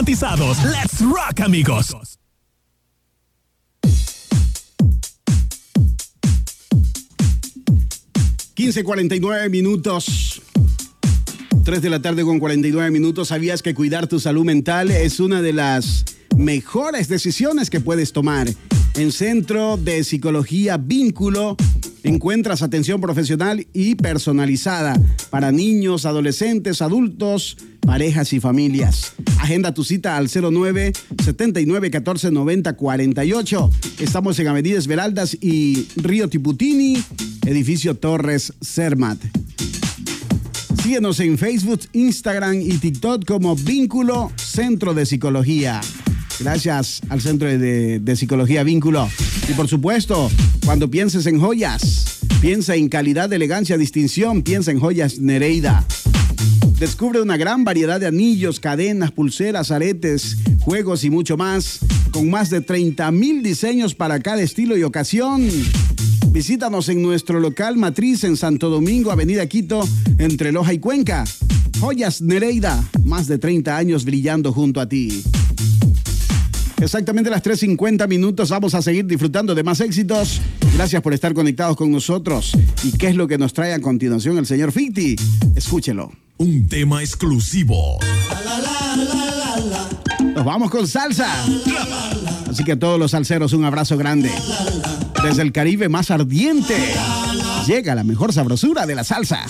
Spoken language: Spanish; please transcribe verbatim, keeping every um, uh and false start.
Let's rock, amigos. quince cuarenta y nueve minutos. tres de la tarde con cuarenta y nueve minutos. ¿Sabías que cuidar tu salud mental es una de las mejores decisiones que puedes tomar? En Centro de Psicología Vínculo encuentras atención profesional y personalizada para niños, adolescentes, adultos, parejas y familias. Agenda tu cita al cero nueve, setenta y nueve, catorce, noventa, cuarenta y ocho. Estamos en Avenida Esmeraldas y Río Tiputini, edificio Torres Cermat. Síguenos en Facebook, Instagram y TikTok como Vínculo Centro de Psicología. Gracias al Centro de, de Psicología Vínculo. Y por supuesto, cuando pienses en joyas, piensa en calidad, elegancia, distinción, piensa en Joyas Nereida. Descubre una gran variedad de anillos, cadenas, pulseras, aretes, juegos y mucho más, con más de treinta mil diseños para cada estilo y ocasión. Visítanos en nuestro local matriz en Santo Domingo, Avenida Quito, entre Loja y Cuenca. Joyas Nereida, más de treinta años brillando junto a ti. Exactamente a las tres cincuenta minutos vamos a seguir disfrutando de más éxitos. Gracias por estar conectados con nosotros. ¿Y qué es lo que nos trae a continuación el señor Ficti? Escúchelo. Un tema exclusivo. Nos vamos con salsa. Así que a todos los salseros un abrazo grande. Desde el Caribe más ardiente llega la mejor sabrosura de la salsa.